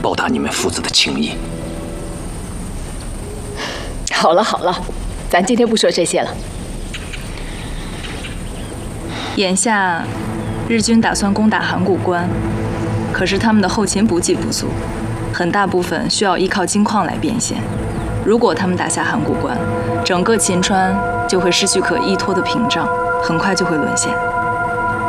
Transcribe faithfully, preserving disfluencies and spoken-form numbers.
报答你们父子的情谊。 好了好了，咱今天不说这些了。 眼下，日军打算攻打函谷关，可是他们的后勤补给不足，很大部分需要依靠金矿来变现。如果他们打下函谷关，整个秦川就会失去可依托的屏障，很快就会沦陷。